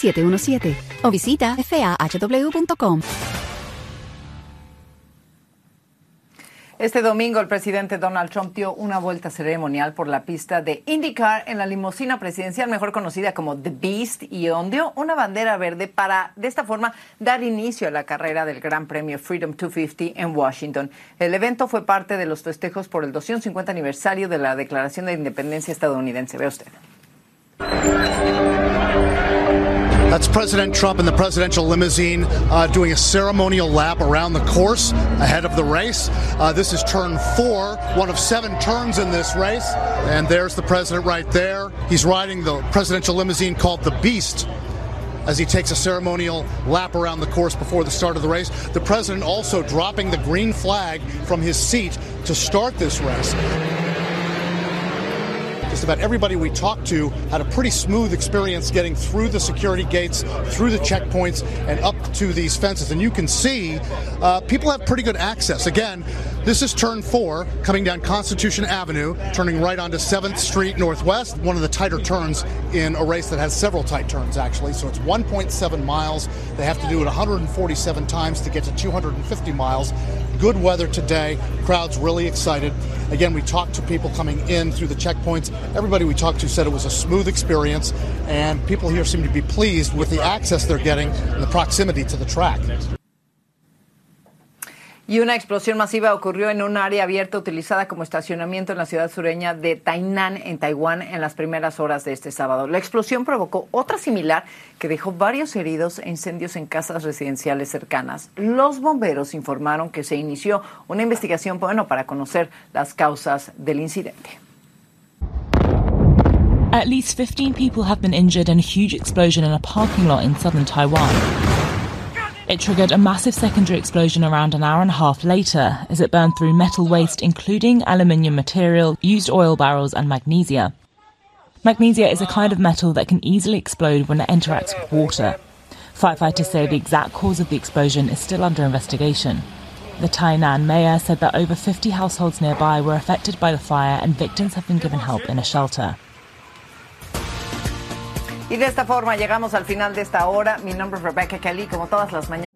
717 o visita fahw.com. Este domingo el presidente Donald Trump dio una vuelta ceremonial por la pista de IndyCar en la limusina presidencial mejor conocida como The Beast y ondeó una bandera verde para de esta forma dar inicio a la carrera del Gran Premio Freedom 250 en Washington. El evento fue parte de los festejos por el 250 aniversario de la Declaración de Independencia estadounidense. Vea usted. That's President Trump in the presidential limousine doing a ceremonial lap around the course ahead of the race. This is turn 4, one of 7 turns in this race. And there's the president right there. He's riding the presidential limousine called the Beast as he takes a ceremonial lap around the course before the start of the race. The president also dropping the green flag from his seat to start this race. Just about everybody we talked to had a pretty smooth experience getting through the security gates, through the checkpoints, and up to these fences. And you can see people have pretty good access. Again, this is turn 4, coming down Constitution Avenue, turning right onto 7th Street Northwest, one of the tighter turns in a race that has several tight turns, actually. So it's 1.7 miles. They have to do it 147 times to get to 250 miles. Good weather today. Crowd's really excited. Again, we talked to people coming in through the checkpoints. Everybody we talked to said it was a smooth experience, and people here seem to be pleased with the access they're getting and the proximity to the track. Y una explosión masiva ocurrió en un área abierta utilizada como estacionamiento en la ciudad sureña de Tainan, en Taiwán, en las primeras horas de este sábado. La explosión provocó otra similar que dejó varios heridos e incendios en casas residenciales cercanas. Los bomberos informaron que se inició una investigación, para conocer las causas del incidente. At least 15 people have been injured in a huge explosion in a parking lot in southern Taiwan. It triggered a massive secondary explosion around an hour and a half later as it burned through metal waste including aluminium material, used oil barrels and magnesia. Magnesia is a kind of metal that can easily explode when it interacts with water. Firefighters say the exact cause of the explosion is still under investigation. The Tainan mayor said that over 50 households nearby were affected by the fire and victims have been given help in a shelter. Y de esta forma llegamos al final de esta hora. Mi nombre es Rebecca Kelly, como todas las mañanas.